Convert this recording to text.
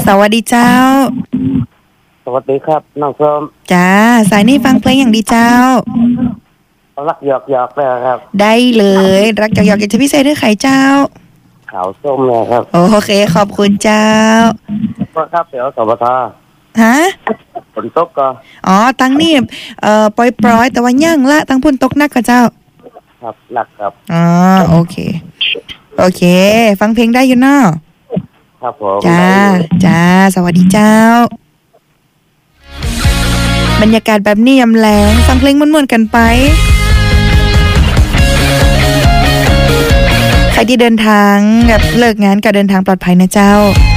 สวัสดีเจ้าสวัสดีครับน้องส้มจ้าสายนี้ฟังเพลงอย่างดีเจ้ารักหยอกเลยครับได้เลยรักหยอกอยากจะพิเศษให้ใครเจ้าขาวส้มเลยครับโอเคขอบคุณเจ้าก็ครับเดี๋ยวสปทฮะฝนตกก็อ๋อตั้งนี่ปล่อยแต่ว่าย่างละตั้งพุ่นตกนักกับเจ้าครับหนักครับอ๋อโอเคฟังเพลงได้อยู่เนาะครับผมจ้าสวัสดีเจ้าบรรยากาศแบบนี้ยำแลงฟังเพลงม่วนๆกันไปใครที่เดินทางแบบเลิกงานก็เดินทางปลอดภัยนะเจ้า